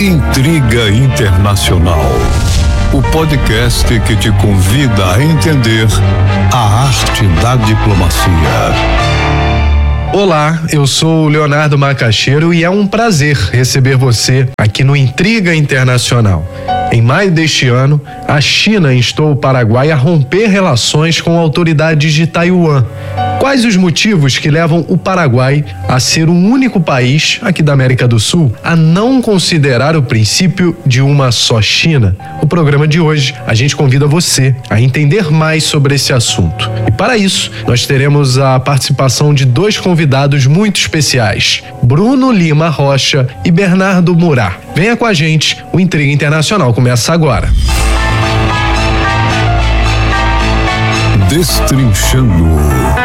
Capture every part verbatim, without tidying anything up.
Intriga Internacional, o podcast que te convida a entender a arte da diplomacia. Olá, eu sou o Leonardo Macaxeiro e é um prazer receber você aqui no Intriga Internacional. Em maio deste ano, a China instou o Paraguai a romper relações com autoridades de Taiwan. Quais os motivos que levam o Paraguai a ser o único país aqui da América do Sul a não considerar o princípio de uma só China? No programa de hoje, a gente convida você a entender mais sobre esse assunto. E para isso, nós teremos a participação de dois convidados muito especiais, Bruno Lima Rocha e Bernardo Murat. Venha com a gente, o Intriga Internacional começa agora. Destrinchando.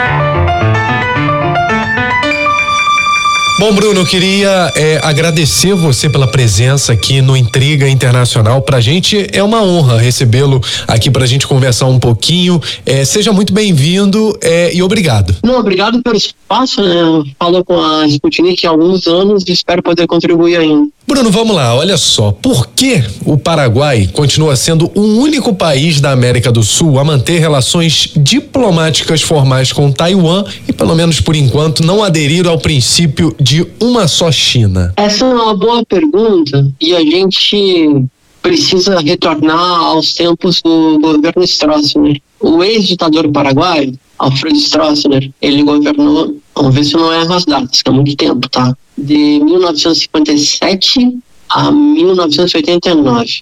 Bom, Bruno, eu queria é, agradecer você pela presença aqui no Intriga Internacional. Pra gente é uma honra recebê-lo aqui pra gente conversar um pouquinho. É, seja muito bem-vindo é, e obrigado. Não, obrigado pelo espaço, né? Falou com a Sputnik há alguns anos e espero poder contribuir ainda. Bruno, vamos lá, olha só, por que o Paraguai continua sendo o único país da América do Sul a manter relações diplomáticas formais com Taiwan e, pelo menos por enquanto, não aderir ao princípio de uma só China? Essa é uma boa pergunta e a gente precisa retornar aos tempos do governo Stroessner. O ex-ditador paraguaio, Alfredo Stroessner, ele governou, vamos ver se eu não erro as datas, que é muito tempo, tá? De mil novecentos e cinquenta e sete a mil novecentos e oitenta e nove.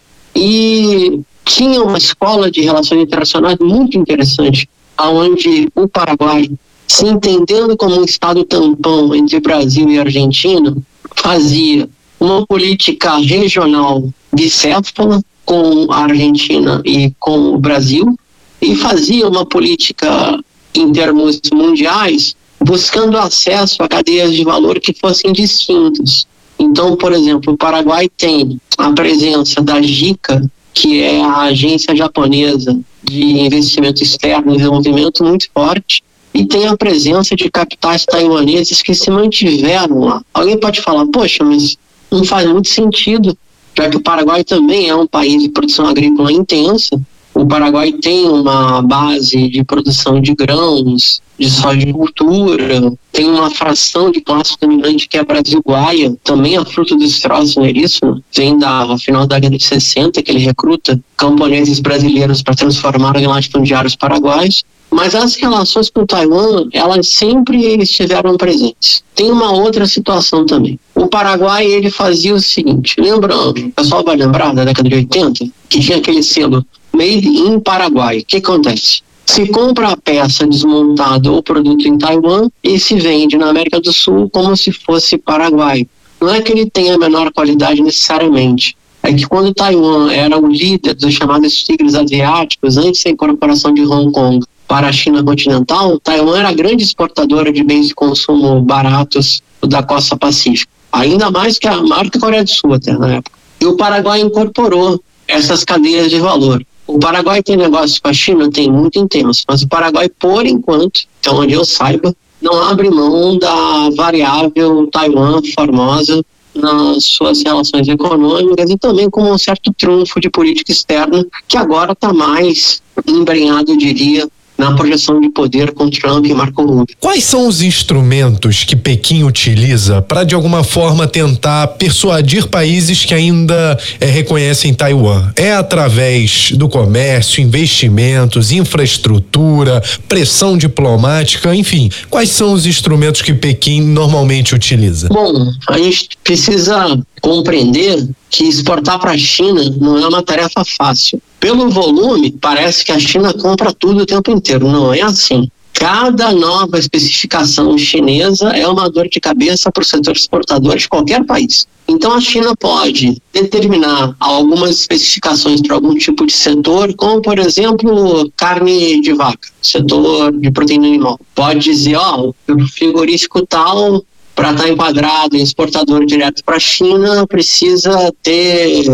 E tinha uma escola de relações internacionais muito interessante, onde o Paraguai, se entendendo como um estado tampão entre Brasil e Argentina, fazia uma política regional bicéfala com a Argentina e com o Brasil, e fazia uma política em termos mundiais buscando acesso a cadeias de valor que fossem distintas. Então, por exemplo, o Paraguai tem a presença da JICA, que é a agência japonesa de investimento externo e desenvolvimento muito forte, e tem a presença de capitais taiwaneses que se mantiveram lá. Alguém pode falar, poxa, mas não faz muito sentido, já que o Paraguai também é um país de produção agrícola intensa. O Paraguai tem uma base de produção de grãos, de sojicultura, tem uma fração de classe dominante que é a Brasil-Guaia, também é fruto do Stroessner, isso vem da final da década de sessenta, que ele recruta camponeses brasileiros para transformar em latifundiários paraguaios. Mas as relações com Taiwan, elas sempre estiveram presentes. Tem uma outra situação também. O Paraguai, ele fazia o seguinte, lembrando, o pessoal vai lembrar da década de oitenta, que tinha aquele selo Made in Paraguai. O que acontece? Se compra a peça desmontada ou produto em Taiwan e se vende na América do Sul como se fosse Paraguai. Não é que ele tenha a menor qualidade necessariamente. É que quando Taiwan era o líder dos chamados tigres asiáticos, antes da incorporação de Hong Kong para a China continental, Taiwan era a grande exportadora de bens de consumo baratos da costa pacífica. Ainda mais que a marca Coreia do Sul até na época. E o Paraguai incorporou essas cadeias de valor. O Paraguai tem negócio com a China? Tem, muito intenso. Mas o Paraguai, por enquanto, então onde eu saiba, não abre mão da variável Taiwan formosa nas suas relações econômicas e também com um certo trunfo de política externa que agora está mais embrenhado, eu diria, na projeção de poder com Trump e Marco Rubio. Quais são os instrumentos que Pequim utiliza para, de alguma forma, tentar persuadir países que ainda é, reconhecem Taiwan? É através do comércio, investimentos, infraestrutura, pressão diplomática, enfim. Quais são os instrumentos que Pequim normalmente utiliza? Bom, a gente precisa compreender que exportar para a China não é uma tarefa fácil. Pelo volume, parece que a China compra tudo o tempo inteiro. Não é assim. Cada nova especificação chinesa é uma dor de cabeça para o setor exportador de qualquer país. Então a China pode determinar algumas especificações para algum tipo de setor, como por exemplo carne de vaca, setor de proteína animal. Pode dizer, ó, o frigorífico tal, para estar enquadrado em exportador direto para a China, precisa ter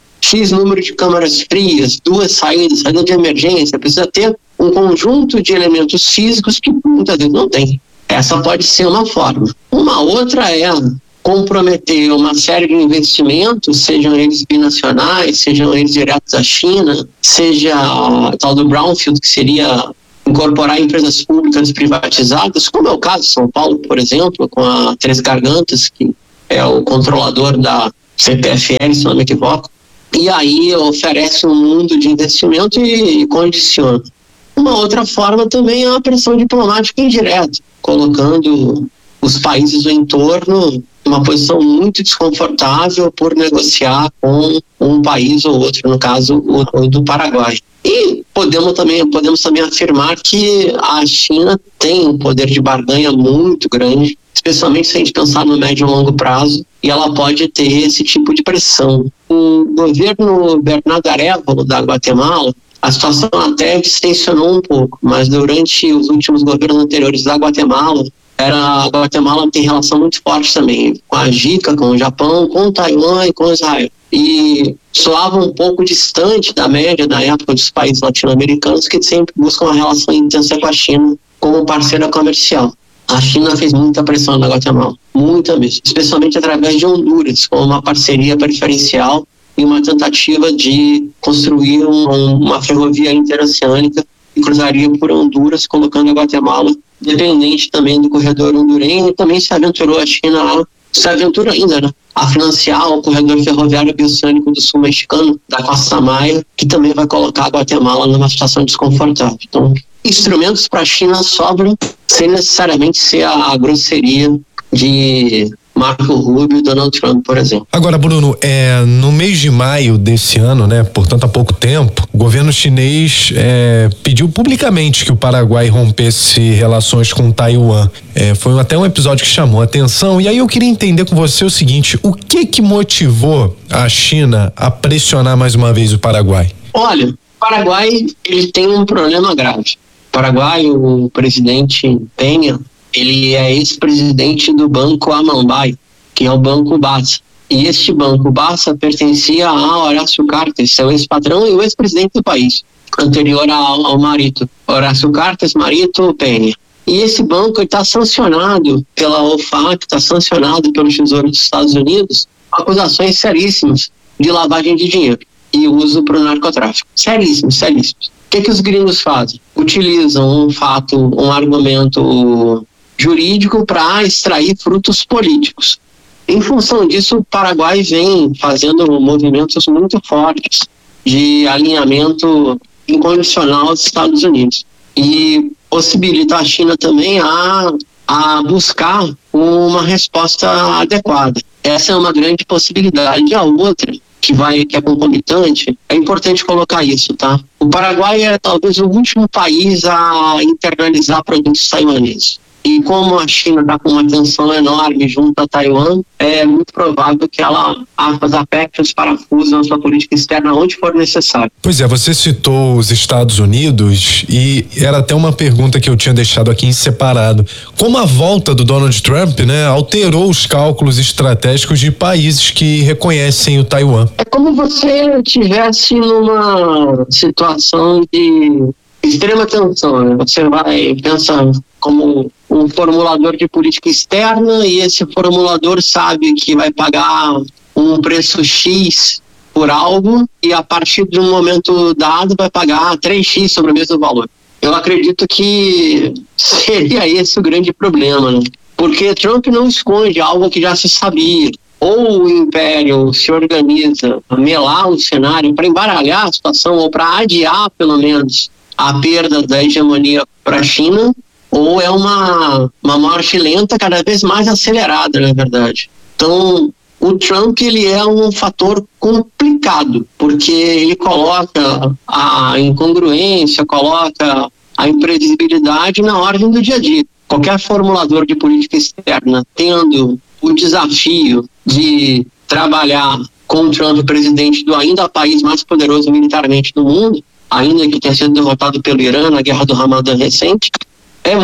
X número de câmaras frias, duas saídas, saída de emergência, precisa ter um conjunto de elementos físicos que muitas vezes não tem. Essa pode ser uma forma. Uma outra é comprometer uma série de investimentos, sejam eles binacionais, sejam eles diretos da China, seja a tal do Brownfield, que seria incorporar empresas públicas privatizadas, como é o caso de São Paulo, por exemplo, com a Três Gargantas, que é o controlador da C P F L, se não me equivoco, e aí oferece um mundo de investimento e, e condiciona. Uma outra forma também é a pressão diplomática indireta, colocando os países do entorno uma posição muito desconfortável por negociar com um país ou outro, no caso o, o do Paraguai. E podemos também, podemos também afirmar que a China tem um poder de barganha muito grande, especialmente se a gente pensar no médio e longo prazo, e ela pode ter esse tipo de pressão. O governo Bernardo Arévalo da Guatemala, a situação até distensionou um pouco, mas durante os últimos governos anteriores da Guatemala, era, a Guatemala tem relação muito forte também com a JICA, com o Japão, com o Taiwan e com o Israel. E soava um pouco distante da média da época dos países latino-americanos que sempre buscam uma relação intensa com a China como parceira comercial. A China fez muita pressão na Guatemala, muita mesmo, especialmente através de Honduras, com uma parceria preferencial e uma tentativa de construir um, uma ferrovia interoceânica que cruzaria por Honduras, colocando a Guatemala dependente também do corredor hondurenho, e também se aventurou a China, se aventura ainda, né, a financiar o corredor ferroviário bioceânico do sul mexicano, da Costa Maia, que também vai colocar a Guatemala numa situação desconfortável. Então, instrumentos para a China sobram sem necessariamente ser a, a grosseria de Marco Rubio e Donald Trump, por exemplo. Agora, Bruno, é, no mês de maio desse ano, né, portanto há pouco tempo, o governo chinês é, pediu publicamente que o Paraguai rompesse relações com Taiwan. É, foi até um episódio que chamou a atenção, e aí eu queria entender com você o seguinte: o que que motivou a China a pressionar mais uma vez o Paraguai? Olha, o Paraguai ele tem um problema grave. O Paraguai, o presidente Peña, ele é ex-presidente do Banco Amambay, que é o Banco Basa. E este Banco Basa pertencia a Horácio Cartes, seu ex-patrão e o ex-presidente do país, anterior ao, ao marido, Horácio Cartes, Marito Peña. E esse banco está sancionado pela O F A C, está sancionado pelo Tesouro dos Estados Unidos, acusações seríssimas de lavagem de dinheiro e uso para o narcotráfico. Seríssimos, seríssimos. O que, que os gringos fazem? Utilizam um fato, um argumento jurídico para extrair frutos políticos. Em função disso, o Paraguai vem fazendo movimentos muito fortes de alinhamento incondicional aos Estados Unidos e possibilita a China também a, a buscar uma resposta adequada. Essa é uma grande possibilidade. A outra, que vai, que é concomitante, é importante colocar isso, tá? O Paraguai é talvez o último país a internalizar produtos taiwaneses. E como a China está com uma tensão enorme junto a Taiwan, é muito provável que ela aperte os parafusos na sua política externa onde for necessário. Pois é, você citou os Estados Unidos e era até uma pergunta que eu tinha deixado aqui em separado. Como a volta do Donald Trump, né, alterou os cálculos estratégicos de países que reconhecem o Taiwan? É como você estivesse numa situação de extrema tensão, né? Você vai pensar como um formulador de política externa e esse formulador sabe que vai pagar um preço X por algo e a partir de um momento dado vai pagar três x sobre o mesmo valor. Eu acredito que seria esse o grande problema, né? Porque Trump não esconde algo que já se sabia. Ou o Império se organiza a melar o cenário para embaralhar a situação ou para adiar, pelo menos, a perda da hegemonia para a China, ou é uma, uma marcha lenta cada vez mais acelerada, na verdade. Então, o Trump ele é um fator complicado, porque ele coloca a incongruência, coloca a imprevisibilidade na ordem do dia a dia. Qualquer formulador de política externa tendo o desafio de trabalhar com o Trump presidente do ainda país mais poderoso militarmente do mundo, ainda que tenha sido derrotado pelo Irã na guerra do Ramadã recente, é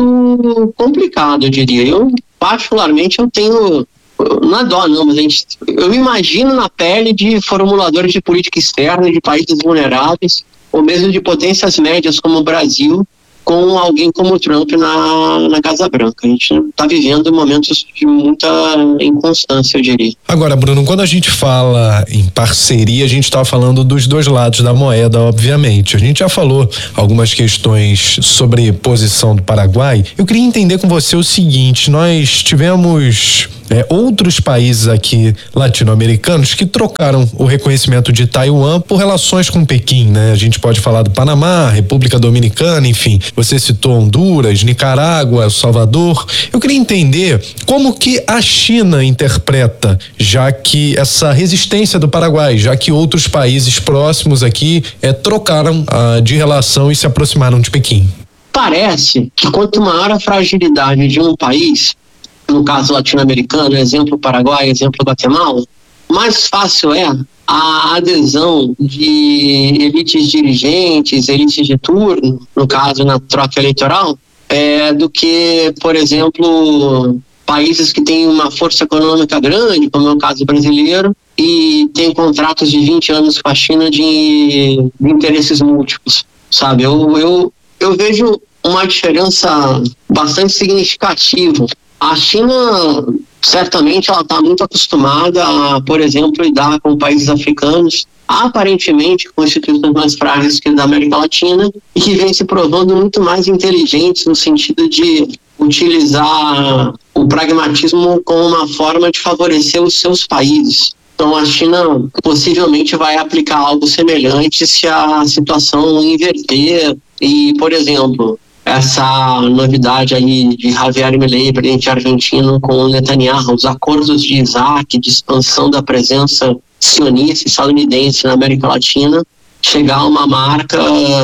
muito complicado, eu diria. Eu, particularmente, eu tenho... Não é dó, não, mas a gente, eu imagino na pele de formuladores de política externa de países vulneráveis, ou mesmo de potências médias como o Brasil, com alguém como o Trump na, na Casa Branca. A gente está vivendo momentos de muita inconstância, eu diria. Agora, Bruno, quando a gente fala em parceria, a gente está falando dos dois lados da moeda, obviamente. A gente já falou algumas questões sobre posição do Paraguai. Eu queria entender com você o seguinte: nós tivemos É, outros países aqui latino-americanos que trocaram o reconhecimento de Taiwan por relações com Pequim, né? A gente pode falar do Panamá, República Dominicana, enfim. Você citou Honduras, Nicarágua, El Salvador. Eu queria entender como que a China interpreta, já que essa resistência do Paraguai, já que outros países próximos aqui é, trocaram ah, de relação e se aproximaram de Pequim. Parece que quanto maior a fragilidade de um país, no caso latino-americano, exemplo Paraguai, exemplo Guatemala, mais fácil é a adesão de elites dirigentes, elites de turno, no caso na troca eleitoral, é, do que, por exemplo, países que têm uma força econômica grande, como é o caso brasileiro, e tem contratos de vinte anos com a China de, de interesses múltiplos, sabe? Eu, eu, eu vejo uma diferença bastante significativa. A China, certamente, ela está muito acostumada a, por exemplo, lidar com países africanos, aparentemente com instituições mais frágeis que da América Latina, e que vem se provando muito mais inteligentes no sentido de utilizar o pragmatismo como uma forma de favorecer os seus países. Então, a China possivelmente vai aplicar algo semelhante se a situação inverter e, por exemplo, essa novidade aí de Javier Milei, presidente argentino, com o Netanyahu, os acordos de Isaac, de expansão da presença sionista estadunidense na América Latina, chegar a uma marca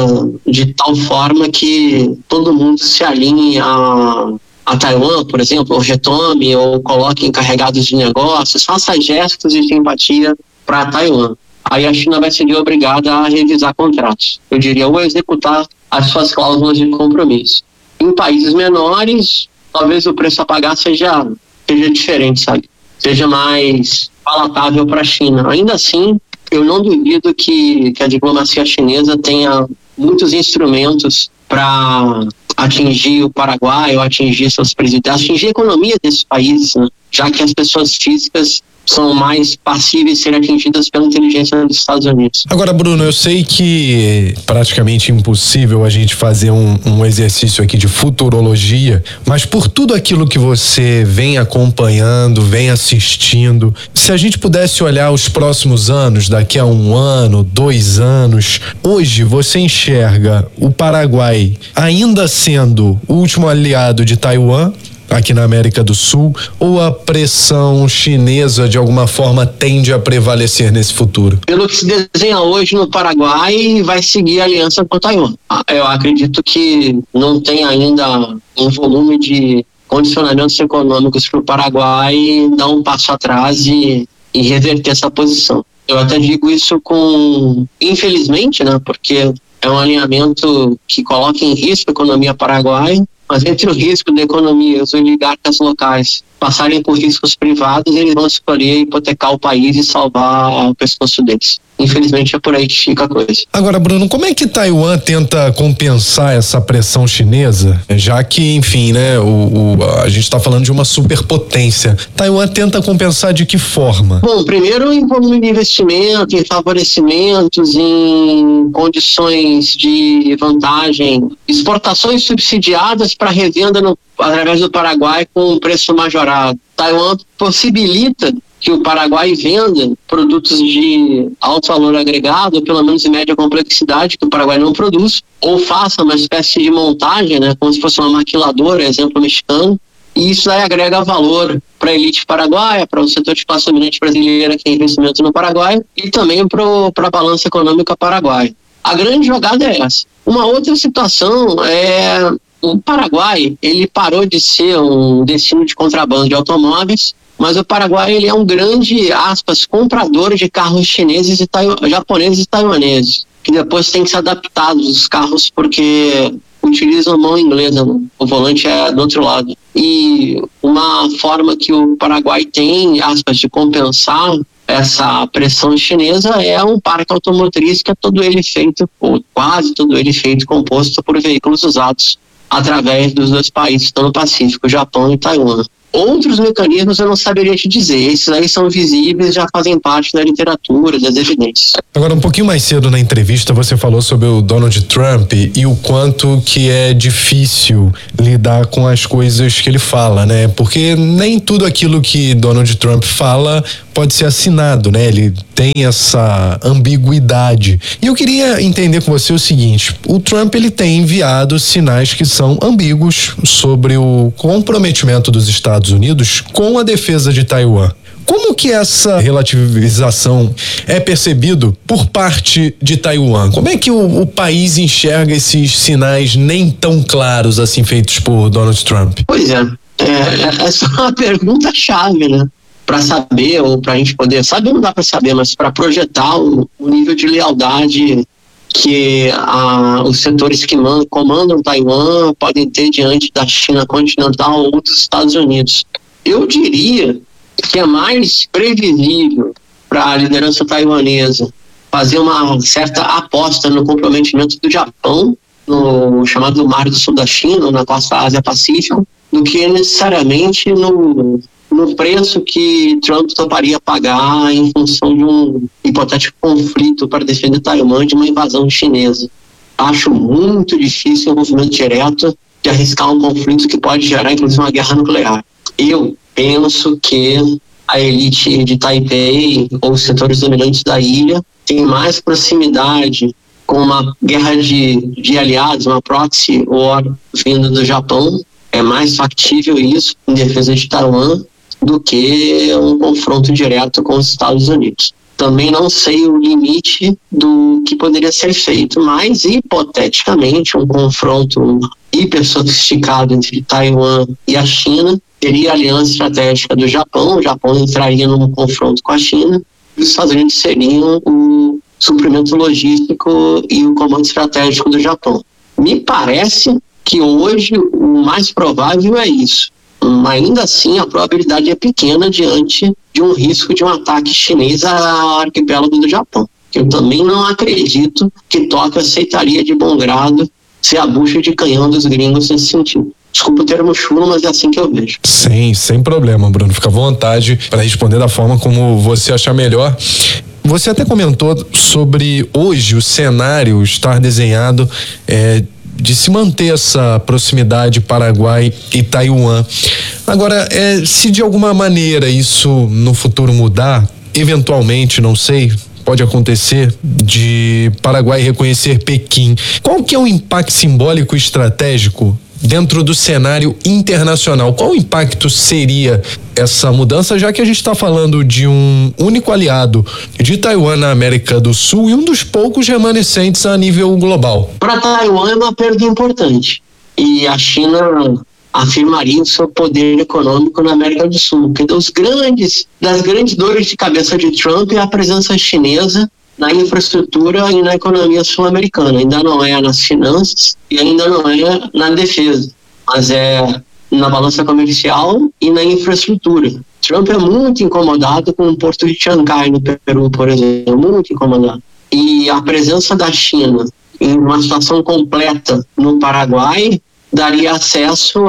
de tal forma que todo mundo se alinhe a, a Taiwan, por exemplo, ou retome, ou coloque encarregados de negócios, faça gestos de simpatia para Taiwan. Aí a China vai ser obrigada a revisar contratos. Eu diria, ou executar as suas cláusulas de compromisso. Em países menores, talvez o preço a pagar seja, seja diferente, sabe? Seja mais palatável para a China. Ainda assim, eu não duvido que, que a diplomacia chinesa tenha muitos instrumentos para atingir o Paraguai ou atingir seus presidentes, atingir a economia desses países, né? Já que as pessoas físicas são mais passíveis de serem atingidas pela inteligência dos Estados Unidos. Agora, Bruno, eu sei que é praticamente impossível a gente fazer um, um exercício aqui de futurologia, mas por tudo aquilo que você vem acompanhando, vem assistindo, se a gente pudesse olhar os próximos anos, daqui a um ano, dois anos, hoje você enxerga o Paraguai ainda sendo o último aliado de Taiwan aqui na América do Sul, ou a pressão chinesa de alguma forma tende a prevalecer nesse futuro? Pelo que se desenha hoje no Paraguai, vai seguir a aliança com Taiwan. Eu acredito que não tem ainda um volume de condicionamentos econômicos para o Paraguai dar um passo atrás e, e reverter essa posição. Eu até digo isso com, infelizmente, né, porque é um alinhamento que coloca em risco a economia paraguaia, mas entre o risco da economia e os oligarcas locais passarem por riscos privados, eles vão escolher hipotecar o país e salvar o pescoço deles. Infelizmente é por aí que fica a coisa. Agora, Bruno, como é que Taiwan tenta compensar essa pressão chinesa? Já que, enfim, né, o, o, a gente está falando de uma superpotência. Taiwan tenta compensar de que forma? Bom, primeiro em volume de investimento, em favorecimentos, em condições de vantagem, exportações subsidiadas para revenda no, através do Paraguai com um preço majorado. Taiwan possibilita que o Paraguai venda produtos de alto valor agregado, ou pelo menos de média complexidade, que o Paraguai não produz, ou faça uma espécie de montagem, né, como se fosse uma maquiladora, exemplo mexicano, e isso aí agrega valor para a elite paraguaia, para o setor de classe dominante brasileira que tem investimento no Paraguai, e também para a balança econômica paraguaia. A grande jogada é essa. Uma outra situação é o Paraguai, ele parou de ser um destino de contrabando de automóveis, mas o Paraguai ele é um grande, aspas, comprador de carros chineses e taiwan, japoneses e taiwaneses, que depois tem que ser adaptados os carros porque utilizam mão inglesa, né? O volante é do outro lado. E uma forma que o Paraguai tem, aspas, de compensar essa pressão chinesa é um parque automotriz que é todo ele feito, ou quase todo ele feito, composto por veículos usados através dos dois países que estão no Pacífico, Japão e Taiwan. Outros mecanismos eu não saberia te dizer, esses aí são visíveis, já fazem parte da literatura, das evidências. Agora, um pouquinho mais cedo na entrevista, você falou sobre o Donald Trump e o quanto que é difícil lidar com as coisas que ele fala, né? Porque nem tudo aquilo que Donald Trump fala pode ser assinado, né? Ele tem essa ambiguidade. E eu queria entender com você o seguinte: o Trump, ele tem enviado sinais que são ambíguos sobre o comprometimento dos Estados Unidos com a defesa de Taiwan. Como que essa relativização é percebido por parte de Taiwan? Como é que o, o país enxerga esses sinais nem tão claros assim feitos por Donald Trump? Pois é, é essa é uma pergunta chave, né? Para saber, ou para a gente poder saber, não dá para saber, mas para projetar o, o nível de lealdade que a, os setores que mandam, comandam Taiwan podem ter diante da China continental ou dos Estados Unidos. Eu diria que é mais previsível para a liderança taiwanesa fazer uma certa aposta no comprometimento do Japão, no chamado Mar do Sul da China, na costa Ásia-Pacífico, do que necessariamente no, no preço que Trump toparia pagar em função de um hipotético conflito para defender Taiwan de uma invasão chinesa. Acho muito difícil o movimento direto de arriscar um conflito que pode gerar, inclusive, uma guerra nuclear. Eu penso que a elite de Taipei ou os setores dominantes da ilha tem mais proximidade com uma guerra de, de aliados, uma proxy war vinda do Japão. É mais factível isso em defesa de Taiwan do que um confronto direto com os Estados Unidos. Também não sei o limite do que poderia ser feito, mas hipoteticamente um confronto hiper sofisticado entre Taiwan e a China teria a aliança estratégica do Japão, o Japão entraria num confronto com a China e os Estados Unidos seriam o suprimento logístico e o comando estratégico do Japão. Me parece que hoje o mais provável é isso. Ainda assim, a probabilidade é pequena diante de um risco de um ataque chinês ao arquipélago do Japão. Eu também não acredito que Tóquio aceitaria de bom grado ser a bucha de canhão dos gringos nesse sentido. Desculpa o termo chulo, mas é assim que eu vejo. Sim, sem problema, Bruno. Fica à vontade para responder da forma como você achar melhor. Você até comentou sobre hoje o cenário estar desenhado é, de se manter essa proximidade Paraguai e Taiwan. Agora, é, se de alguma maneira isso no futuro mudar, eventualmente, não sei, pode acontecer de Paraguai reconhecer Pequim, qual que é o impacto simbólico e estratégico dentro do cenário internacional? Qual o impacto seria essa mudança, já que a gente está falando de um único aliado de Taiwan na América do Sul e um dos poucos remanescentes a nível global? Para Taiwan é uma perda importante e a China afirmaria o seu poder econômico na América do Sul, porque dos grandes, das grandes dores de cabeça de Trump é a presença chinesa na infraestrutura e na economia sul-americana. Ainda não é nas finanças e ainda não é na defesa, mas é na balança comercial e na infraestrutura. Trump é muito incomodado com o porto de Xangai, no Peru, por exemplo, muito incomodado. E a presença da China em uma situação completa no Paraguai daria acesso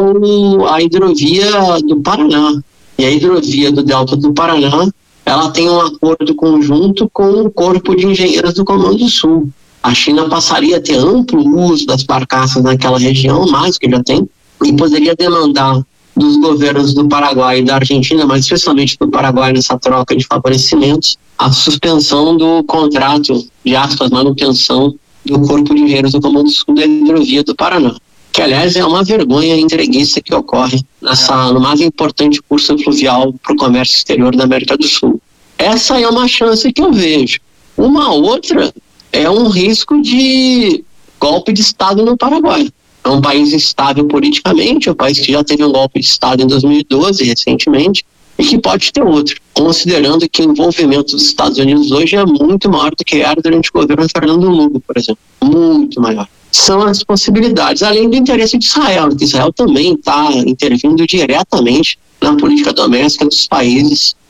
ao, à hidrovia do Paraná. E a hidrovia do Delta do Paraná, ela tem um acordo conjunto com o Corpo de Engenheiros do Comando Sul. A China passaria a ter amplo uso das barcaças naquela região, mais que já tem, e poderia demandar dos governos do Paraguai e da Argentina, mas especialmente do Paraguai nessa troca de favorecimentos, a suspensão do contrato de aspas, manutenção do Corpo de Engenheiros do Comando Sul da hidrovia do Paraná, que aliás é uma vergonha entreguista que ocorre nessa, no mais importante curso fluvial para o comércio exterior da América do Sul. Essa é uma chance que eu vejo. Uma outra é um risco de golpe de Estado no Paraguai. É um país instável politicamente, é um país que já teve um golpe de Estado em dois mil e doze, recentemente, e que pode ter outro, considerando que o envolvimento dos Estados Unidos hoje é muito maior do que era durante o governo Fernando Lugo, por exemplo. Muito maior. São as possibilidades, além do interesse de Israel, que Israel também está intervindo diretamente na política doméstica dos países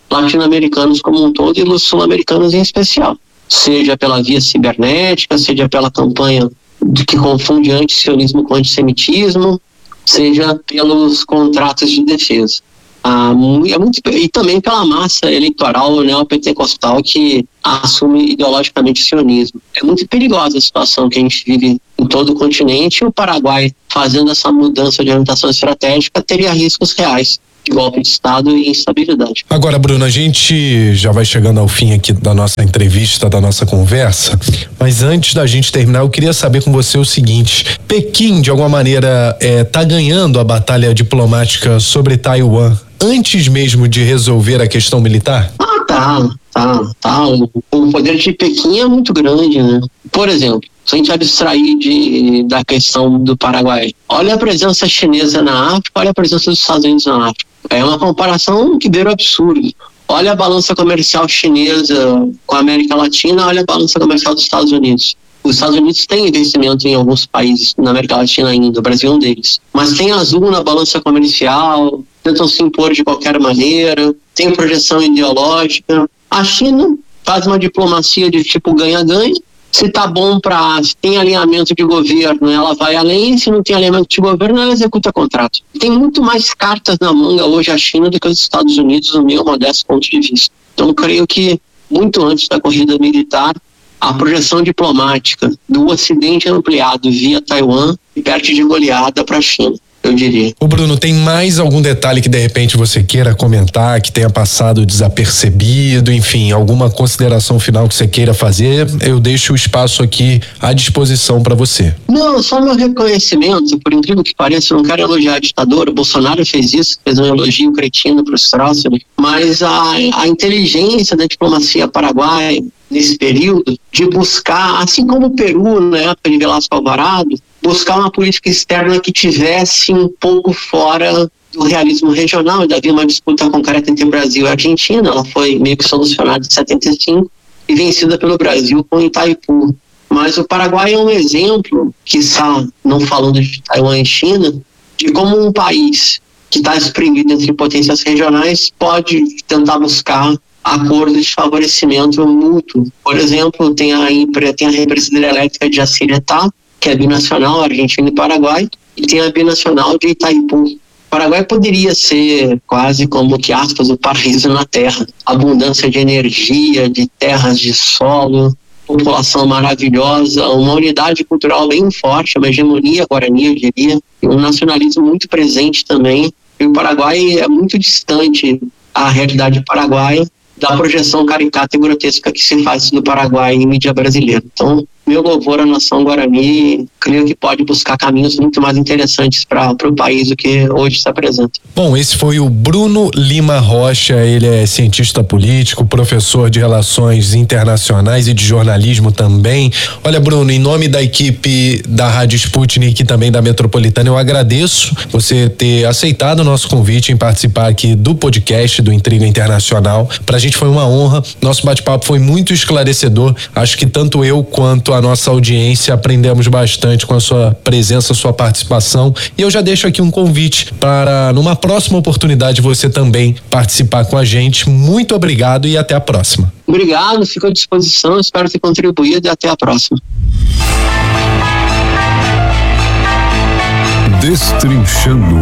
latino-americanos como um todo e os sul-americanos em especial, seja pela via cibernética, seja pela campanha de que confunde antisionismo com antissemitismo, seja pelos contratos de defesa. Ah, é muito, e também pela massa eleitoral neopentecostal que assume ideologicamente o sionismo. É muito perigosa a situação que a gente vive em todo o continente, e o Paraguai, fazendo essa mudança de orientação estratégica, teria riscos reais de golpe de Estado e instabilidade. Agora, Bruno, a gente já vai chegando ao fim aqui da nossa entrevista, da nossa conversa, mas antes da gente terminar, eu queria saber com você o seguinte: Pequim, de alguma maneira, é, tá ganhando a batalha diplomática sobre Taiwan antes mesmo de resolver a questão militar? Ah, tá, tá, tá. O, o poder de Pequim é muito grande, né? Por exemplo, se a gente abstrair de, da questão do Paraguai, olha a presença chinesa na África, olha a presença dos Estados Unidos na África. É uma comparação que beira o absurdo. Olha a balança comercial chinesa com a América Latina, olha a balança comercial dos Estados Unidos. Os Estados Unidos têm investimento em alguns países na América Latina ainda, o Brasil é um deles. Mas tem azul na balança comercial, tentam se impor de qualquer maneira, tem projeção ideológica. A China faz uma diplomacia de tipo ganha-ganha. Se tá bom para, se tem alinhamento de governo, ela vai além. Se não tem alinhamento de governo, ela executa contrato. Tem muito mais cartas na manga hoje a China do que os Estados Unidos, no meu modesto ponto de vista. Então, creio que muito antes da corrida militar, a projeção diplomática do Ocidente ampliado via Taiwan perde de goleada para a China, eu diria. O Bruno, tem mais algum detalhe que de repente você queira comentar, que tenha passado desapercebido, enfim, alguma consideração final que você queira fazer? Eu deixo o espaço aqui à disposição para você. Não, só meu reconhecimento, por incrível que pareça, eu não quero elogiar a ditadura, o Bolsonaro fez isso, fez um elogio cretino para os Stroessner, mas a, a inteligência da diplomacia paraguaia nesse período, de buscar, assim como o Peru na época de Velasco Alvarado, buscar uma política externa que tivesse um pouco fora do realismo regional. Ainda havia uma disputa concreta entre o Brasil e a Argentina, ela foi meio que solucionada em setenta e cinco e vencida pelo Brasil com Itaipu. Mas o Paraguai é um exemplo, quiçá não falando de Taiwan e China, de como um país que está espremido entre potências regionais pode tentar buscar acordos de favorecimento mútuo. Por exemplo, tem a, tem a represa hidrelétrica de Jaciretá, que é binacional, Argentina e Paraguai, e tem a binacional de Itaipu. O Paraguai poderia ser quase como que, aspas, o paraíso na terra. Abundância de energia, de terras de solo, população maravilhosa, uma unidade cultural bem forte, uma hegemonia guarani, eu diria, e um nacionalismo muito presente também. E o Paraguai é muito distante, a realidade paraguaia, da projeção caricata e grotesca que se faz do Paraguai em mídia brasileira. Então, meu louvor à nação Guarani, creio que pode buscar caminhos muito mais interessantes para o país do que hoje se apresenta. Bom, esse foi o Bruno Lima Rocha, ele é cientista político, professor de relações internacionais e de jornalismo também. Olha, Bruno, em nome da equipe da Rádio Sputnik e também da Metropolitana, eu agradeço você ter aceitado o nosso convite em participar aqui do podcast do Intriga Internacional. Pra gente foi uma honra, nosso bate-papo foi muito esclarecedor, acho que tanto eu quanto a nossa audiência aprendemos bastante com a sua presença, sua participação, e eu já deixo aqui um convite para numa próxima oportunidade você também participar com a gente. Muito obrigado e até a próxima. Obrigado, fico à disposição, espero ter contribuído e até a próxima. Destrinchando.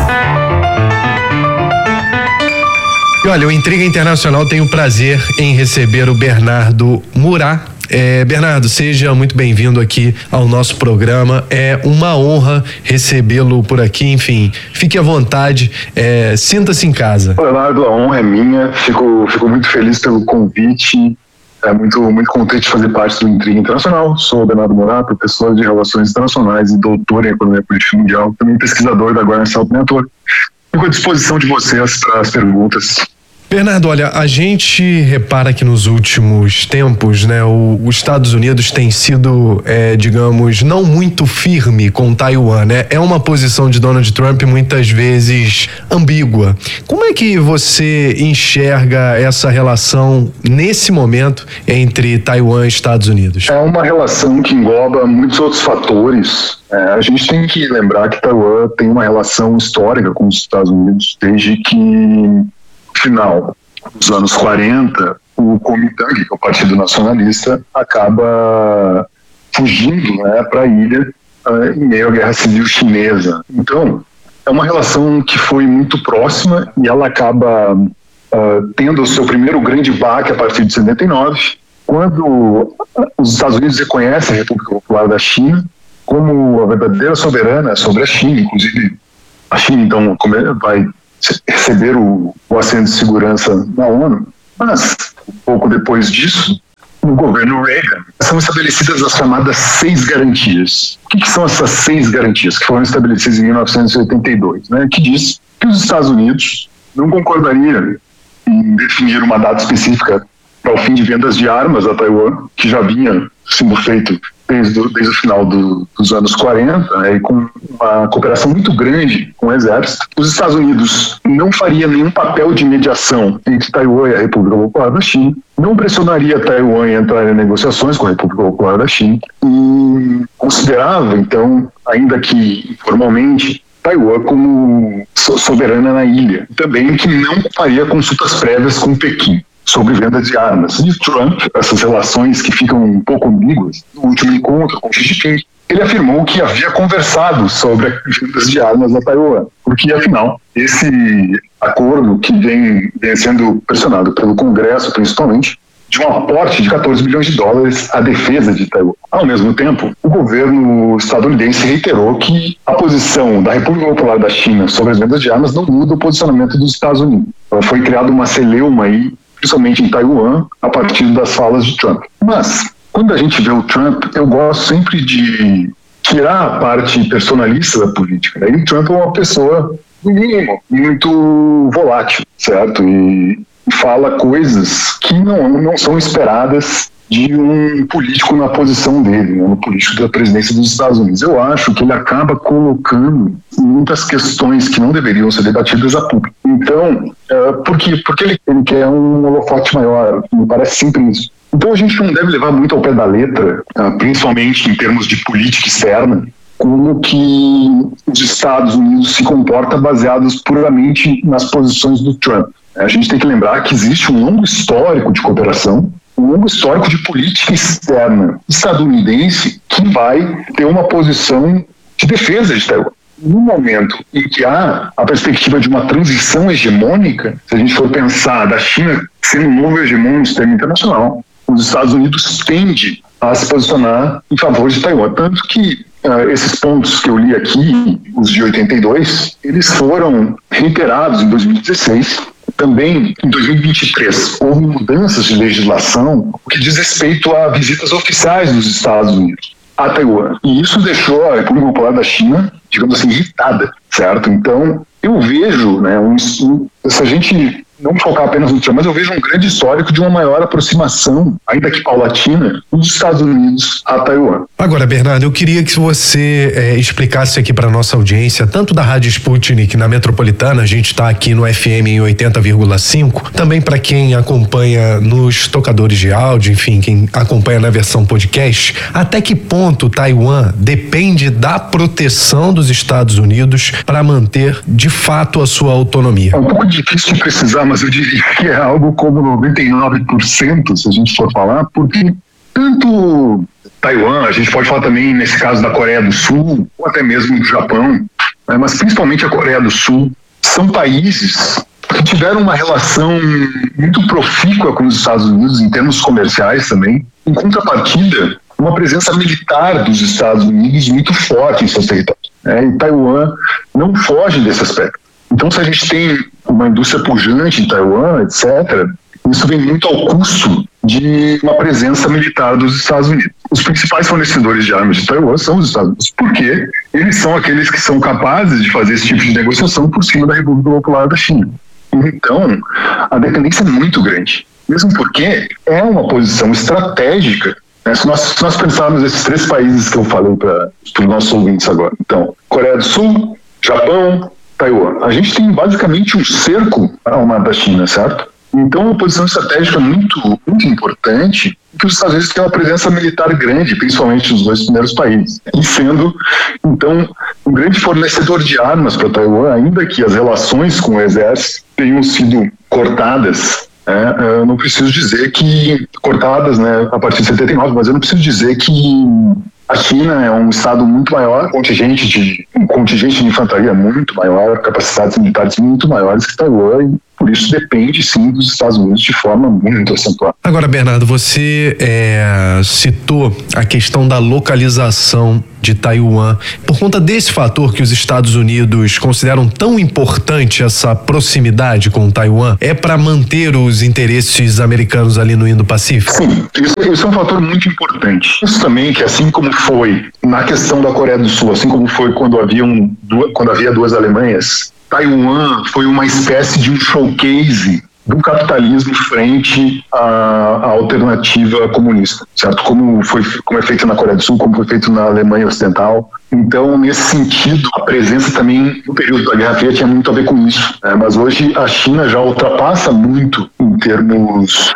E olha, o Intriga Internacional tem o prazer em receber o Bernardo Murat. É, Bernardo, seja muito bem-vindo aqui ao nosso programa. É uma honra recebê-lo por aqui. Enfim, fique à vontade, é, sinta-se em casa. Leonardo, a honra é minha. Fico, fico muito feliz pelo convite. É muito, muito contente de fazer parte do Intriga Internacional. Sou o Bernardo Murat, professor de Relações Internacionais e doutor em Economia Política Mundial, também pesquisador da Guarani Salto Mentor. Fico à disposição de vocês para as perguntas. Bernardo, olha, a gente repara que nos últimos tempos, né, o, os Estados Unidos tem sido, é, digamos, não muito firme com Taiwan, né? É uma posição de Donald Trump muitas vezes ambígua. Como é que você enxerga essa relação nesse momento entre Taiwan e Estados Unidos? É uma relação que engloba muitos outros fatores. É, a gente tem que lembrar que Taiwan tem uma relação histórica com os Estados Unidos desde que final nos anos quarenta, o Kuomintang, que é o Partido Nacionalista, acaba fugindo, né, para a ilha uh, em meio à Guerra Civil Chinesa. Então, é uma relação que foi muito próxima e ela acaba uh, tendo o seu primeiro grande baque a partir de setenta e nove, quando os Estados Unidos reconhecem a República Popular da China como a verdadeira soberana sobre a China. Inclusive, a China, então, vai receber o, o assento de segurança na ONU. Mas, um pouco depois disso, no governo Reagan, são estabelecidas as chamadas seis garantias. O que, que são essas seis garantias que foram estabelecidas em mil novecentos e oitenta e dois? Né? Que diz que os Estados Unidos não concordariam em definir uma data específica para o fim de vendas de armas a Taiwan, que já vinha sendo feito desde, desde o final do, dos anos quarenta, né, e com uma cooperação muito grande com o exército. Os Estados Unidos não faria nenhum papel de mediação entre Taiwan e a República Popular da China, não pressionaria Taiwan em entrar em negociações com a República Popular da China e considerava, então, ainda que informalmente, Taiwan como soberana na ilha. Também que não faria consultas prévias com Pequim sobre venda de armas. E Trump, essas relações que ficam um pouco ambíguas, no último encontro com Xi Jinping, ele afirmou que havia conversado sobre as vendas de armas a Taiwan, porque, afinal, esse acordo que vem, vem sendo pressionado pelo Congresso, principalmente, de um aporte de quatorze bilhões de dólares à defesa de Taiwan. Ao mesmo tempo, o governo estadunidense reiterou que a posição da República Popular da China sobre as vendas de armas não muda o posicionamento dos Estados Unidos. Então, foi criada uma celeuma aí, principalmente em Taiwan, a partir das falas de Trump. Mas, quando a gente vê o Trump, eu gosto sempre de tirar a parte personalista da política. Né? E o Trump é uma pessoa, no mínimo, muito volátil, certo? E fala coisas que não, não são esperadas de um político na posição dele, né, no político da presidência dos Estados Unidos. Eu acho que ele acaba colocando muitas questões que não deveriam ser debatidas a público. Então, é, por quê? Porque ele, ele quer um holofote maior, me parece sempre isso. Então a gente não deve levar muito ao pé da letra, principalmente em termos de política externa, como que os Estados Unidos se comportam baseados puramente nas posições do Trump. A gente tem que lembrar que existe um longo histórico de cooperação, um longo histórico de política externa estadunidense que vai ter uma posição de defesa de Taiwan. No momento em que há a perspectiva de uma transição hegemônica, se a gente for pensar da China sendo um novo hegemon no sistema internacional, os Estados Unidos tendem a se posicionar em favor de Taiwan. Tanto que uh, esses pontos que eu li aqui, os de oitenta e dois, eles foram reiterados em dois mil e dezesseis. Também, em dois mil e vinte e três, houve mudanças de legislação que diz respeito a visitas oficiais dos Estados Unidos a Taiwan. E isso deixou a República Popular da China, digamos assim, irritada, certo? Então, eu vejo, né, um, se a gente não focar apenas no Trump, mas eu vejo um grande histórico de uma maior aproximação, ainda que paulatina, dos Estados Unidos a Taiwan. Agora, Bernardo, eu queria que você é, explicasse aqui para a nossa audiência, tanto da Rádio Sputnik na Metropolitana, a gente está aqui no F M em oitenta vírgula cinco, também para quem acompanha nos tocadores de áudio, enfim, quem acompanha na versão podcast, até que ponto Taiwan depende da proteção dos Estados Unidos para manter, de fato, a sua autonomia? É um pouco difícil de precisar, mas eu diria que é algo como noventa e nove por cento, se a gente for falar, porque tanto Taiwan, a gente pode falar também nesse caso da Coreia do Sul, ou até mesmo do Japão, né, mas principalmente a Coreia do Sul, são países que tiveram uma relação muito profícua com os Estados Unidos em termos comerciais também, em contrapartida, uma presença militar dos Estados Unidos muito forte em seus territórios. Né, e Taiwan não foge desse aspecto. Então, se a gente tem uma indústria pujante em Taiwan, etcétera, isso vem muito ao custo de uma presença militar dos Estados Unidos. Os principais fornecedores de armas de Taiwan são os Estados Unidos, porque eles são aqueles que são capazes de fazer esse tipo de negociação por cima da República Popular da China. Então, a dependência é muito grande, mesmo porque é uma posição estratégica. Né? Se nós, se nós pensarmos esses três países que eu falei para os nossos ouvintes agora, então, Coreia do Sul, Japão, Taiwan. A gente tem basicamente um cerco ao mar da China, certo? Então, uma posição estratégica muito, muito importante, que os Estados Unidos têm uma presença militar grande, principalmente nos dois primeiros países. E sendo, então, um grande fornecedor de armas para Taiwan, ainda que as relações com o exército tenham sido cortadas É, eu não preciso dizer que, cortadas, né, a partir de setenta e nove, mas eu não preciso dizer que a China é um estado muito maior, contingente de, um contingente de infantaria muito maior, capacidades militares muito maiores que Taiwan, e por isso depende sim dos Estados Unidos de forma muito acentuada. Agora, Bernardo, você é, citou a questão da localização de Taiwan. Por conta desse fator que os Estados Unidos consideram tão importante essa proximidade com Taiwan, é para manter os interesses americanos ali no Indo-Pacífico? Sim, isso, isso é um fator muito importante. Isso também que, assim como foi na questão da Coreia do Sul, assim como foi quando havia, um, quando havia duas Alemanhas, Taiwan foi uma espécie de um showcase do capitalismo frente à, à alternativa comunista, certo? Como foi, como é feito na Coreia do Sul, como foi feito na Alemanha Ocidental. Então, nesse sentido, a presença também no período da Guerra Fria tinha muito a ver com isso. Né? Mas hoje a China já ultrapassa muito em termos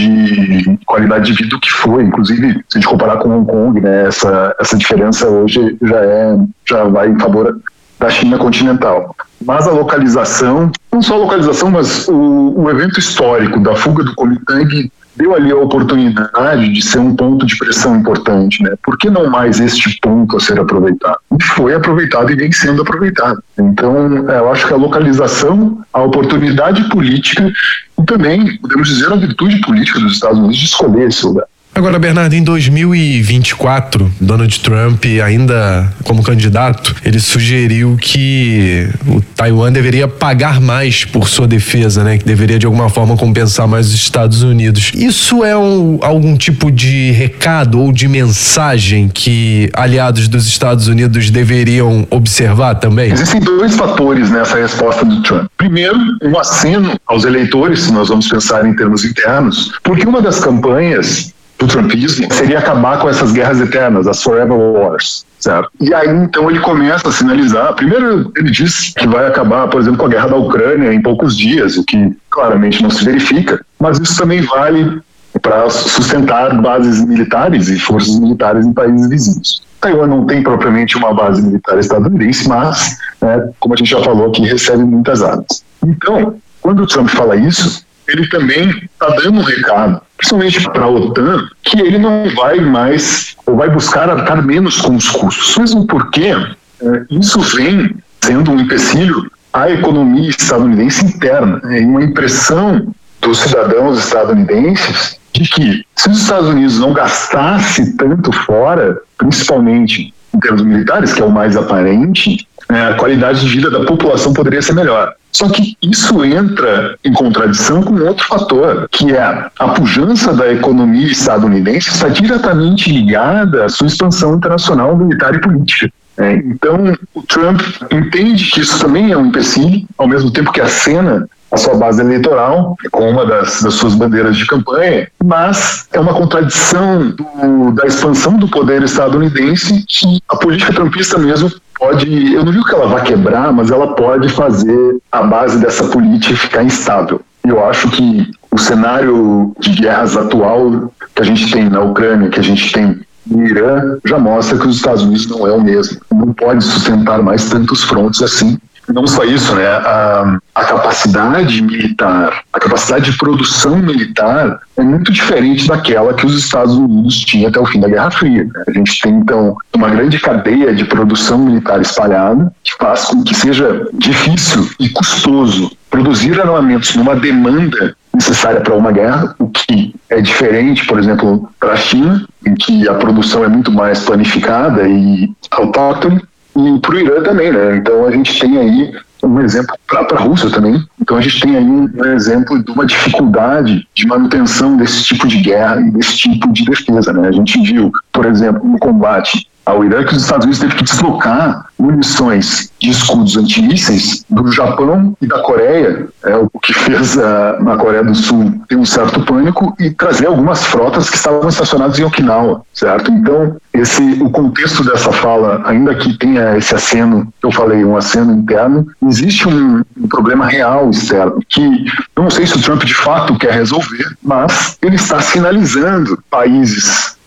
de qualidade de vida o que foi, inclusive se a gente comparar com Hong Kong, né, essa, essa diferença hoje já, é, já vai em favor da China continental. Mas a localização, não só a localização, mas o, o evento histórico da fuga do Kuomintang deu ali a oportunidade de ser um ponto de pressão importante, né? Por que não mais este ponto a ser aproveitado? E foi aproveitado e vem sendo aproveitado. Então, eu acho que a localização, a oportunidade política e também, podemos dizer, a virtude política dos Estados Unidos de escolher esse lugar. Agora, Bernardo, em dois mil e vinte e quatro, Donald Trump, ainda como candidato, ele sugeriu que o Taiwan deveria pagar mais por sua defesa, né? Que deveria, de alguma forma, compensar mais os Estados Unidos. Isso é um, algum tipo de recado ou de mensagem que aliados dos Estados Unidos deveriam observar também? Existem dois fatores nessa resposta do Trump. Primeiro, um aceno aos eleitores, se nós vamos pensar em termos internos, porque uma das campanhas do trumpismo seria acabar com essas guerras eternas, as forever wars, certo? E aí, então, ele começa a sinalizar. Primeiro, ele diz que vai acabar, por exemplo, com a guerra da Ucrânia em poucos dias, o que claramente não se verifica, mas isso também vale para sustentar bases militares e forças militares em países vizinhos. Taiwan não tem propriamente uma base militar estadunidense, mas, né, como a gente já falou aqui, recebe muitas armas. Então, quando o Trump fala isso, ele também está dando um recado, principalmente para a OTAN, que ele não vai mais, ou vai buscar arcar menos com os custos. Mesmo porque é, isso vem sendo um empecilho à economia estadunidense interna. É uma impressão dos cidadãos estadunidenses de que, se os Estados Unidos não gastasse tanto fora, principalmente em termos militares, que é o mais aparente, é, a qualidade de vida da população poderia ser melhor. Só que isso entra em contradição com outro fator, que é a pujança da economia estadunidense está diretamente ligada à sua expansão internacional, militar e política. É, então, o Trump entende que isso também é um empecilho, ao mesmo tempo que acena a sua base eleitoral com uma das, das suas bandeiras de campanha, mas é uma contradição do, da expansão do poder estadunidense que a política trumpista mesmo pode, eu não digo que ela vai quebrar, mas ela pode fazer a base dessa política ficar instável. Eu acho que o cenário de guerras atual que a gente tem na Ucrânia, que a gente tem no Irã, já mostra que os Estados Unidos não é o mesmo. Não pode sustentar mais tantos frontes assim. Não só isso, né? A, a capacidade militar, a capacidade de produção militar é muito diferente daquela que os Estados Unidos tinham até o fim da Guerra Fria. Né? A gente tem, então, uma grande cadeia de produção militar espalhada que faz com que seja difícil e custoso produzir armamentos numa demanda necessária para uma guerra, o que é diferente, por exemplo, para a China, em que a produção é muito mais planificada e autóctone, e para o Irã também, né? Então a gente tem aí um exemplo para a Rússia também. Então a gente tem aí um, um exemplo de uma dificuldade de manutenção desse tipo de guerra e desse tipo de defesa, né? A gente viu, por exemplo, no combate ao Irã, que os Estados Unidos teve que deslocar munições de escudos antimísseis do Japão e da Coreia, é o que fez a, na Coreia do Sul ter um certo pânico, e trazer algumas frotas que estavam estacionadas em Okinawa, certo? Então, esse, o contexto dessa fala, ainda que tenha esse aceno, que eu falei, um aceno interno, existe um, um problema real externo, que eu não sei se o Trump de fato quer resolver, mas ele está sinalizando países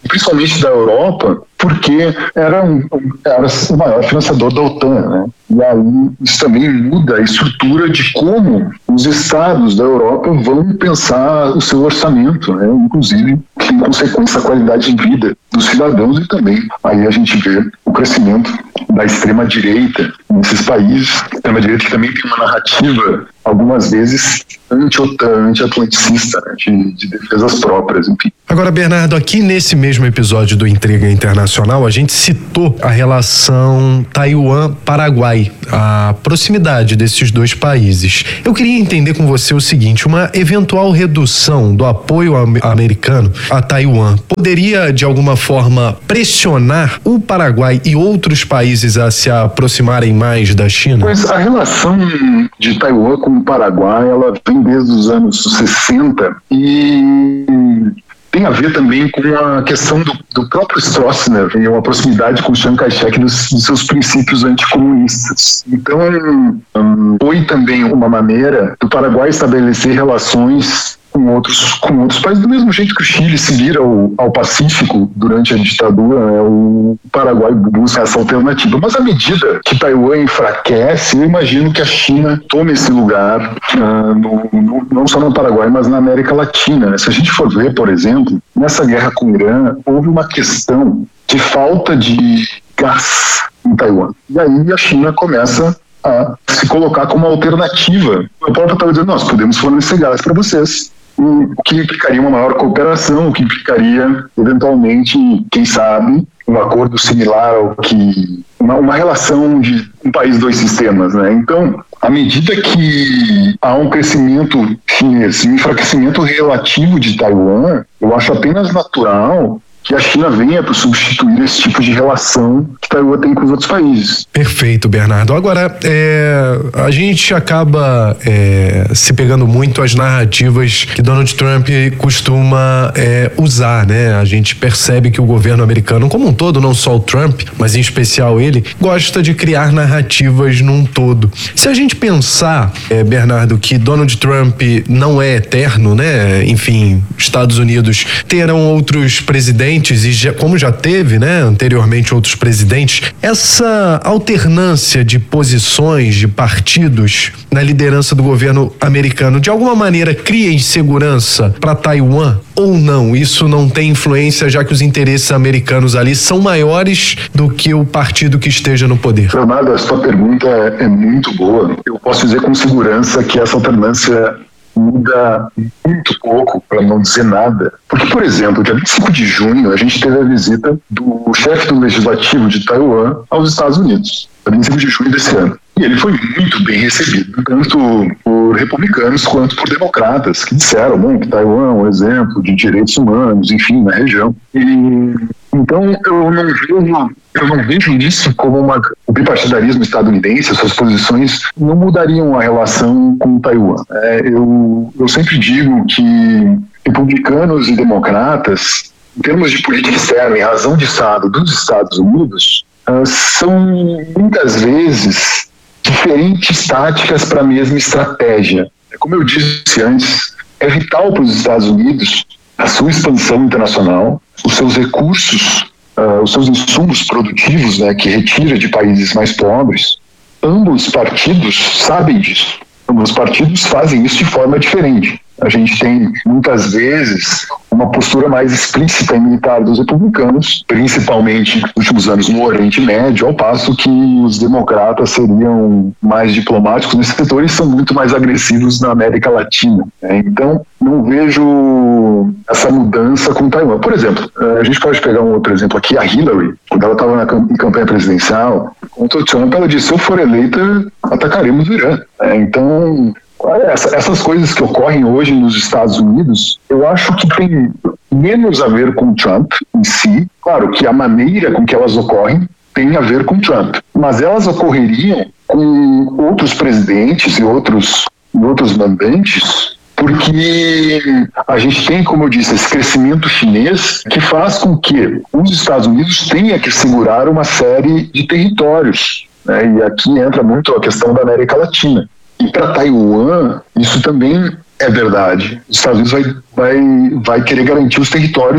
principalmente da Europa, porque era, um, era o maior financiador da OTAN, né? E aí isso também muda a estrutura de como os estados da Europa vão pensar o seu orçamento, né? Inclusive, em consequência, a qualidade de vida dos cidadãos, e também aí a gente vê o crescimento da extrema-direita nesses países. A extrema-direita que também tem uma narrativa, algumas vezes, anti-OTAN, anti-atlanticista, né? de, de defesas próprias, enfim. Agora, Bernardo, aqui nesse mesmo episódio do Intriga Internacional, a gente citou a relação Taiwan-Paraguai, a proximidade desses dois países. Eu queria entender com você o seguinte: uma eventual redução do apoio americano a Taiwan poderia, de alguma forma, pressionar o Paraguai e outros países a se aproximarem mais da China? Pois a relação de Taiwan com o Paraguai, ela vem desde os anos sessenta e tem a ver também com a questão do, do próprio Stroessner e uma proximidade com o Chiang Kai-shek dos, dos seus princípios anticomunistas. Então, um, foi também uma maneira do Paraguai estabelecer relações com outros, com outros países, do mesmo jeito que o Chile se vira ao, ao Pacífico durante a ditadura, né, o Paraguai busca essa alternativa. Mas à medida que Taiwan enfraquece, eu imagino que a China tome esse lugar, uh, no, no, não só no Paraguai, mas na América Latina. Se a gente for ver, por exemplo, nessa guerra com o Irã, houve uma questão de falta de gás em Taiwan. E aí a China começa a se colocar como alternativa. O próprio estava dizendo: nós podemos fornecer gás para vocês, o que implicaria uma maior cooperação, o que implicaria, eventualmente, quem sabe, um acordo similar ao que... uma, uma relação de um país, dois sistemas, né? Então, à medida que há um crescimento chinês, um enfraquecimento relativo de Taiwan, eu acho apenas natural que a China venha para substituir esse tipo de relação que Taiwan tem com os outros países. Perfeito, Bernardo. Agora, é, a gente acaba é, se pegando muito às narrativas que Donald Trump costuma é, usar, né? A gente percebe que o governo americano, como um todo, não só o Trump, mas em especial ele, gosta de criar narrativas num todo. Se a gente pensar, é, Bernardo, que Donald Trump não é eterno, né? Enfim, Estados Unidos terão outros presidentes, e já, como já teve, né, anteriormente outros presidentes, essa alternância de posições, de partidos na liderança do governo americano, de alguma maneira cria insegurança para Taiwan ou não? Isso não tem influência, já que os interesses americanos ali são maiores do que o partido que esteja no poder? Leonardo, a sua pergunta é, é muito boa. Eu posso dizer com segurança que essa alternância muda muito pouco, para não dizer nada. Porque, por exemplo, dia vinte e cinco de junho, a gente teve a visita do chefe do legislativo de Taiwan aos Estados Unidos, dia vinte e cinco de junho desse ano. E ele foi muito bem recebido, tanto por republicanos quanto por democratas, que disseram, bom, que Taiwan é um exemplo de direitos humanos, enfim, na região. E, então, eu não vejo, eu não vejo isso como uma... O bipartidarismo estadunidense, suas posições, não mudariam a relação com Taiwan. É, eu, eu sempre digo que republicanos e democratas, em termos de política externa e razão de Estado dos Estados Unidos, uh, são muitas vezes diferentes táticas para a mesma estratégia. Como eu disse antes, é vital para os Estados Unidos a sua expansão internacional, os seus recursos, uh, os seus insumos produtivos, né, que retira de países mais pobres. Ambos partidos sabem disso. Ambos partidos fazem isso de forma diferente. A gente tem, muitas vezes, uma postura mais explícita e militar dos republicanos, principalmente nos últimos anos no Oriente Médio, ao passo que os democratas seriam mais diplomáticos nesse setor e são muito mais agressivos na América Latina. Então, não vejo essa mudança com Taiwan. Por exemplo, a gente pode pegar um outro exemplo aqui, a Hillary, quando ela estava em campanha presidencial, contra o Trump, ela disse: se eu for eleita, atacaremos o Irã. Então, Essa, essas coisas que ocorrem hoje nos Estados Unidos, eu acho que tem menos a ver com Trump em si. Claro que a maneira com que elas ocorrem tem a ver com Trump, mas elas ocorreriam com outros presidentes e outros, e outros mandantes, porque a gente tem, como eu disse, esse crescimento chinês que faz com que os Estados Unidos tenham que segurar uma série de territórios, né? E aqui entra muito a questão da América Latina. E para Taiwan, isso também é verdade. Os Estados Unidos vai, vai, vai querer garantir os territórios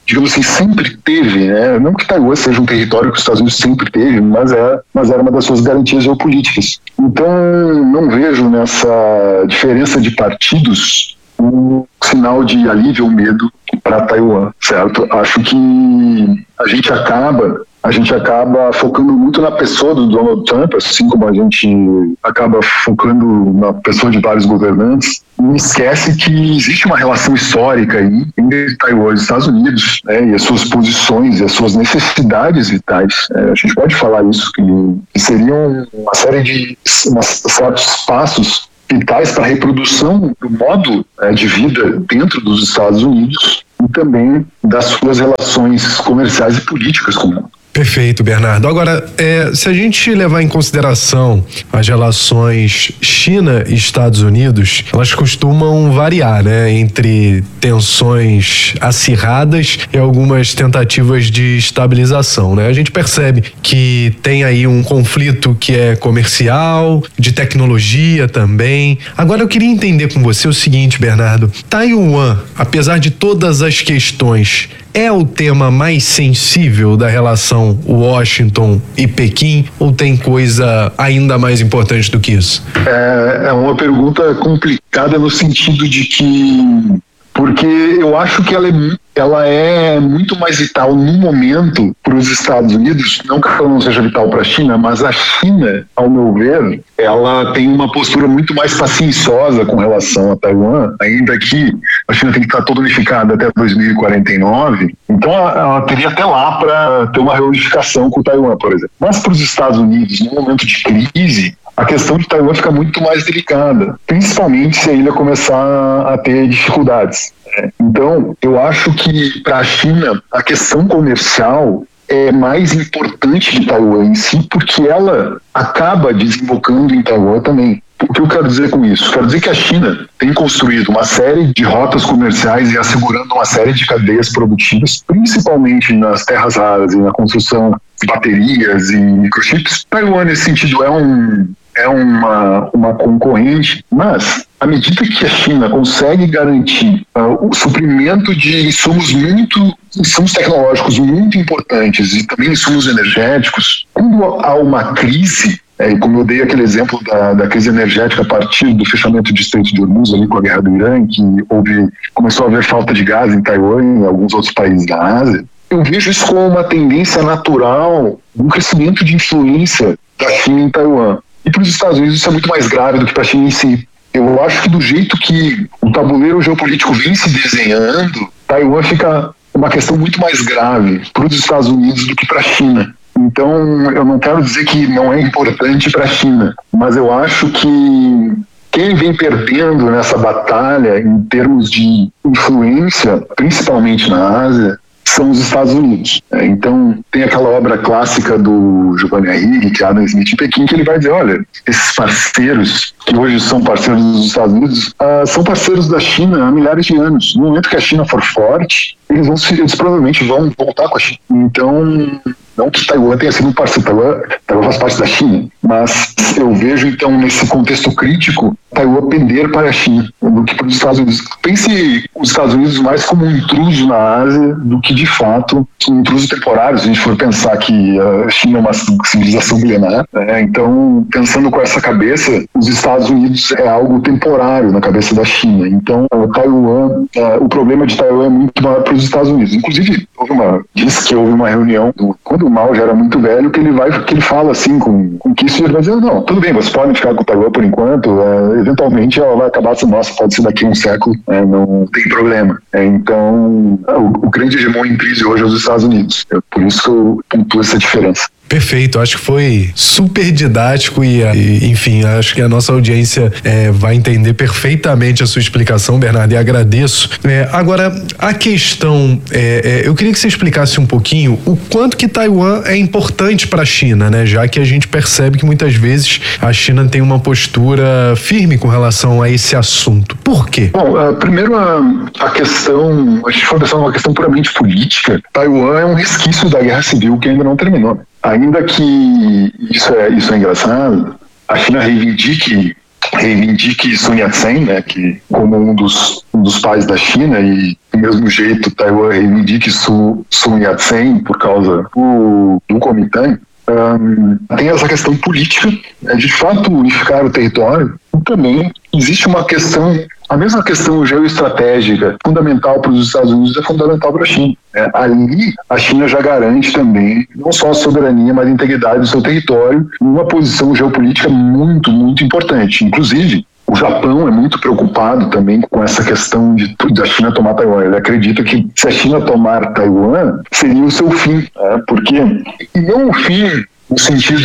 digamos assim, sempre teve, né? Não que Taiwan seja um território que os Estados Unidos sempre teve, mas, é, mas era uma das suas garantias geopolíticas. Então, não vejo nessa diferença de partidos um sinal de alívio ou medo para Taiwan, certo? Acho que a gente acaba a gente acaba focando muito na pessoa do Donald Trump, assim como a gente acaba focando na pessoa de vários governantes, e esquece que existe uma relação histórica aí entre Taiwan e os Estados Unidos, né, e as suas posições e as suas necessidades vitais. É, a gente pode falar isso, que, que seriam uma série de uma, certos passos vitais para a reprodução do modo é, de vida dentro dos Estados Unidos e também das suas relações comerciais e políticas com o mundo. Perfeito, Bernardo. Agora, é, se a gente levar em consideração as relações China e Estados Unidos, elas costumam variar, né? Entre tensões acirradas e algumas tentativas de estabilização, né? A gente percebe que tem aí um conflito que é comercial, de tecnologia também. Agora, eu queria entender com você o seguinte, Bernardo. Taiwan, apesar de todas as questões, é o tema mais sensível da relação Washington e Pequim, ou tem coisa ainda mais importante do que isso? É, é uma pergunta complicada no sentido de que, porque eu acho que ela é, ela é muito mais vital no momento para os Estados Unidos, não que ela não seja vital para a China, mas a China, ao meu ver, ela tem uma postura muito mais pacienciosa com relação a Taiwan, ainda que a China tem que estar toda unificada até dois mil e quarenta e nove, então ela, ela teria até lá para ter uma reunificação com Taiwan, por exemplo. Mas para os Estados Unidos, no momento de crise, a questão de Taiwan fica muito mais delicada, principalmente se a ilha começar a ter dificuldades. Então, eu acho que para a China, a questão comercial é mais importante de Taiwan em si, porque ela acaba desembocando em Taiwan também. O que eu quero dizer com isso? Quero dizer que a China tem construído uma série de rotas comerciais e assegurando uma série de cadeias produtivas, principalmente nas terras raras e na construção de baterias e microchips. Taiwan, nesse sentido, é um é uma, uma concorrente, mas à medida que a China consegue garantir uh, o suprimento de insumos muito, insumos tecnológicos muito importantes e também insumos energéticos, quando há uma crise, é, como eu dei aquele exemplo da, da crise energética a partir do fechamento do Estreito de Hormuz ali com a guerra do Irã, que houve, começou a haver falta de gás em Taiwan e em alguns outros países da Ásia, eu vejo isso como uma tendência natural, um crescimento de influência da China em Taiwan. E para os Estados Unidos isso é muito mais grave do que para a China em si. Eu acho que do jeito que o tabuleiro geopolítico vem se desenhando, Taiwan fica uma questão muito mais grave para os Estados Unidos do que para a China. Então, eu não quero dizer que não é importante para a China, mas eu acho que quem vem perdendo nessa batalha em termos de influência, principalmente na Ásia, são os Estados Unidos. Então, tem aquela obra clássica do Giovanni Arrighi, que é Adam Smith em Pequim, que ele vai dizer, olha, esses parceiros, que hoje são parceiros dos Estados Unidos, uh, são parceiros da China há milhares de anos. No momento que a China for forte, eles, vão, eles provavelmente vão voltar com a China. Então, não que Taiwan tenha sido um parceiro, Taiwan, Taiwan faz parte da China, mas eu vejo, então, nesse contexto crítico, Taiwan pender para a China do que para os Estados Unidos. Pense os Estados Unidos mais como um intruso na Ásia do que, de fato, um intruso temporário, se a gente for pensar que a China é uma civilização milenar. Né? Então, pensando com essa cabeça, os Estados Unidos é algo temporário na cabeça da China. Então, Taiwan, o problema de Taiwan é muito maior para os Estados Unidos. Inclusive, houve uma, diz que houve uma reunião, quando o Mao já era muito velho, que ele, vai, que ele fala assim com, com Kissinger, ele vai dizer, não, tudo bem, vocês podem ficar com Taiwan por enquanto, é, eventualmente ela vai acabar sendo nossa, pode ser daqui a um século, é, não tem problema. É, então, o, o grande hegemon em crise hoje é os Estados Unidos. É por isso que eu pontuo essa diferença. Perfeito, acho que foi super didático e, e enfim, acho que a nossa audiência é, vai entender perfeitamente a sua explicação, Bernardo, e agradeço. É, agora, a questão, é, é, eu queria que você explicasse um pouquinho o quanto que Taiwan é importante para a China, né? Já que a gente percebe que muitas vezes a China tem uma postura firme com relação a esse assunto. Por quê? Bom, uh, primeiro a, a questão, a gente for pensar numa questão puramente política, Taiwan é um resquício da guerra civil que ainda não terminou, né? Ainda que isso é, isso é engraçado, a China reivindique, reivindique Sun Yat-sen, né, que como um dos, um dos pais da China, e do mesmo jeito Taiwan reivindique Sun, Sun Yat-sen por causa do, do Kuomintang, um, tem essa questão política, né, de fato unificar o território, e também existe uma questão, a mesma questão geoestratégica fundamental para os Estados Unidos é fundamental para a China. Né? Ali a China já garante também não só a soberania, mas a integridade do seu território, numa posição geopolítica muito, muito importante. Inclusive, o Japão é muito preocupado também com essa questão de da China tomar Taiwan. Ele acredita que se a China tomar Taiwan, seria o seu fim. Né? Porque, e não o fim no sentido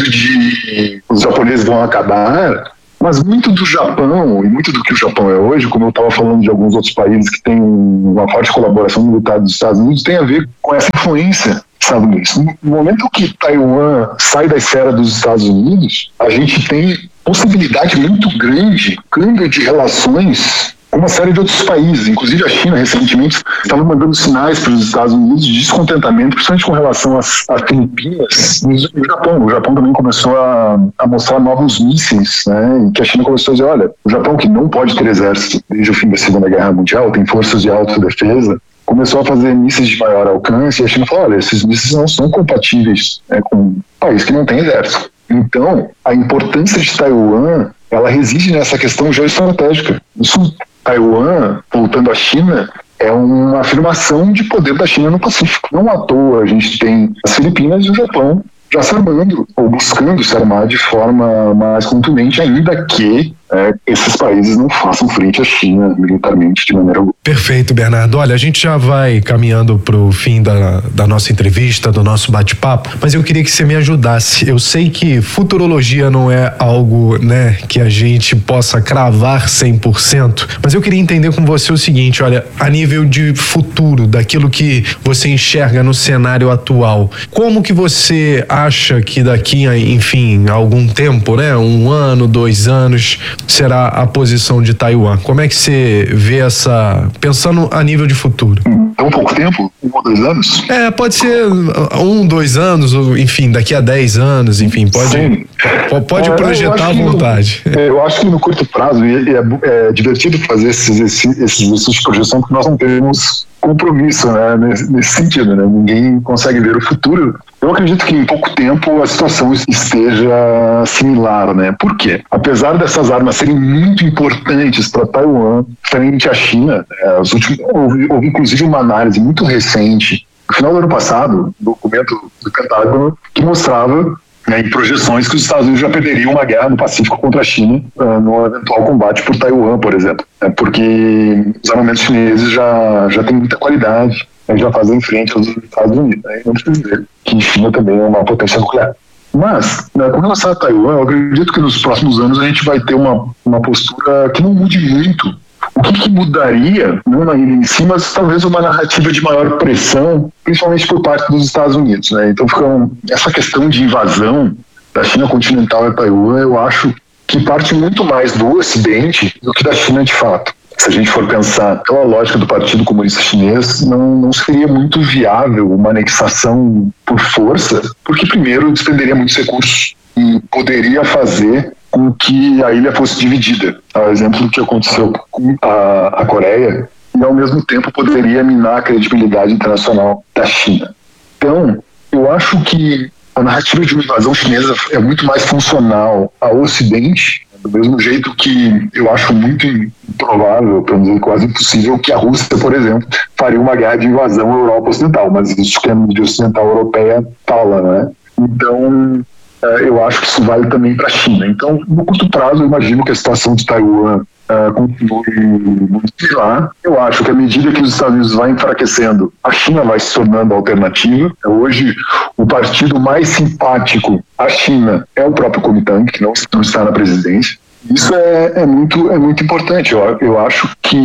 de os japoneses vão acabar, mas muito do Japão, e muito do que o Japão é hoje, como eu estava falando de alguns outros países que têm uma forte colaboração militar dos Estados Unidos, tem a ver com essa influência dos Estados Unidos. No momento que Taiwan sai da esfera dos Estados Unidos, a gente tem possibilidade muito grande, grande de relações com uma série de outros países, inclusive a China recentemente estava mandando sinais para os Estados Unidos de descontentamento, principalmente com relação às, às Filipinas e o Japão. O Japão também começou a, a mostrar novos mísseis, né, e que a China começou a dizer, olha, o Japão, que não pode ter exército desde o fim da Segunda Guerra Mundial, tem forças de autodefesa, começou a fazer mísseis de maior alcance, e a China falou, olha, esses mísseis não são compatíveis, né, com um país que não tem exército. Então, a importância de Taiwan, ela reside nessa questão geoestratégica. Isso, Taiwan, voltando à China, é uma afirmação de poder da China no Pacífico. Não à toa a gente tem as Filipinas e o Japão já se armando, ou buscando se armar de forma mais contundente, ainda que é, esses países não façam frente à China militarmente de maneira alguma. Perfeito, Bernardo. Olha, a gente já vai caminhando para o fim da, da nossa entrevista, do nosso bate-papo, mas eu queria que você me ajudasse. Eu sei que futurologia não é algo, né, que a gente possa cravar cem por cento, mas eu queria entender com você o seguinte, olha, a nível de futuro, daquilo que você enxerga no cenário atual, como que você acha que daqui a, enfim, algum tempo, né, um ano, dois anos, será a posição de Taiwan? Como é que você vê essa, pensando a nível de futuro? É um pouco tempo? Um ou dois anos? É, pode ser um, dois anos, ou, enfim, daqui a dez anos, enfim, pode, Sim. pode é, projetar à vontade. No, eu acho que no curto prazo é, é divertido fazer esses, esses, esses exercícios de projeção, porque nós não temos compromisso, né, nesse, nesse sentido, né? Ninguém consegue ver o futuro. Eu acredito que em pouco tempo a situação esteja similar, né? Por quê? Apesar dessas armas serem muito importantes para Taiwan frente à China, é, os últimos, houve, houve inclusive uma análise muito recente, no final do ano passado, um documento do Pentágono, que mostrava, né, em projeções, que os Estados Unidos já perderiam uma guerra no Pacífico contra a China uh, no eventual combate por Taiwan, por exemplo. É, porque os armamentos chineses já, já têm muita qualidade, né, já fazem frente aos Estados Unidos. Né, não precisa dizer que a China também é uma potência nuclear. Mas, né, com relação a Taiwan, eu acredito que nos próximos anos a gente vai ter uma, uma postura que não mude muito. O que, que mudaria, não na ilha em si, mas talvez uma narrativa de maior pressão, principalmente por parte dos Estados Unidos. Né? Então, fica um, essa questão de invasão da China continental a Taiwan, eu acho que parte muito mais do Ocidente do que da China de fato. Se a gente for pensar pela lógica do Partido Comunista Chinês, não, não seria muito viável uma anexação por força, porque primeiro despenderia muitos recursos e poderia fazer com que a ilha fosse dividida. A exemplo do que aconteceu com a, a Coreia, e ao mesmo tempo poderia minar a credibilidade internacional da China. Então, eu acho que a narrativa de uma invasão chinesa é muito mais funcional ao Ocidente, do mesmo jeito que eu acho muito improvável, para não dizer quase impossível, que a Rússia, por exemplo, faria uma guerra de invasão à Europa Ocidental, mas isso que a mídia ocidental europeia fala, né? Então, eu acho que isso vale também para a China. Então, no curto prazo, eu imagino que a situação de Taiwan uh, continue muito similar. Eu acho que à medida que os Estados Unidos vão enfraquecendo, a China vai se tornando alternativa. Hoje, o partido mais simpático à China é o próprio Kuomintang, que não, não está na presidência. Isso é, é, muito, é muito importante. Eu, eu acho que,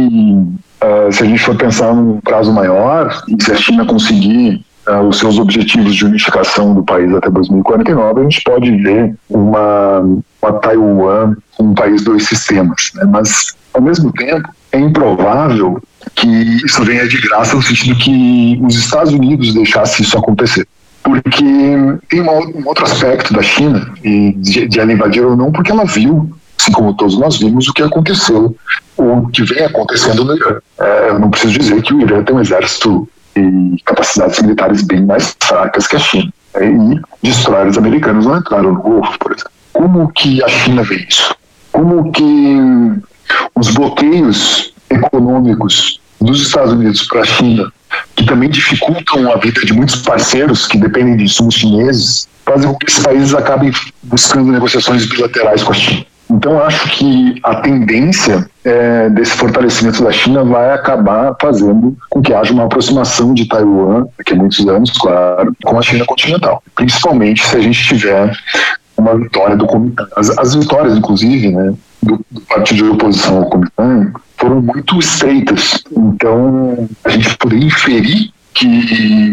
uh, se a gente for pensar num prazo maior, e se a China conseguir Uh, os seus objetivos de unificação do país até dois mil e quarenta e nove, a gente pode ver uma, uma Taiwan, um país dois sistemas, né? Mas, ao mesmo tempo, é improvável que isso venha de graça no sentido que os Estados Unidos deixassem isso acontecer. Porque tem uma, um outro aspecto da China, e de, de ela invadir ou não, porque ela viu assim como todos nós vimos o que aconteceu, o que vem acontecendo no Irã. É, eu não preciso dizer que o Irã tem um exército e capacidades militares bem mais fracas que a China. É, e destroyers americanos não entraram no Golfo, por exemplo. Como que a China vê isso? Como que os bloqueios econômicos dos Estados Unidos para a China, que também dificultam a vida de muitos parceiros que dependem de insumos chineses, fazem com que esses países acabem buscando negociações bilaterais com a China. Então, acho que a tendência é, desse fortalecimento da China vai acabar fazendo com que haja uma aproximação de Taiwan, daqui a muitos anos, claro, com a China continental. Principalmente se a gente tiver uma vitória do Kuomintang. As, as vitórias, inclusive, né, do, do partido de oposição ao Kuomintang foram muito estreitas. Então, a gente poderia inferir que